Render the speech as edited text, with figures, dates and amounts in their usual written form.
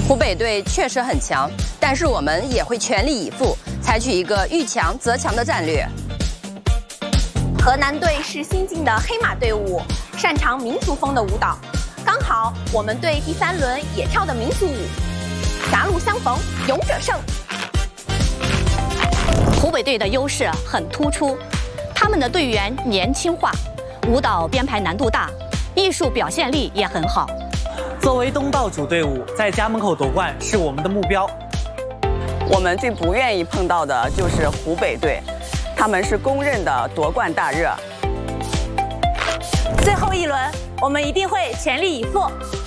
湖北队确实很强，但是我们也会全力以赴，采取一个遇强则强的战略。 河南队是新进的黑马队伍，擅长民族风的舞蹈。刚好我们队第3轮也跳的民族舞，狭路相逢勇者胜。 湖北队的优势很突出，他们的队员年轻化，舞蹈编排难度大，艺术表现力也很好。 作为东道主队伍，在家门口夺冠是我们的目标。 我们最不愿意碰到的就是湖北队，他们是公认的夺冠大热。 最后一轮，我们一定会全力以赴。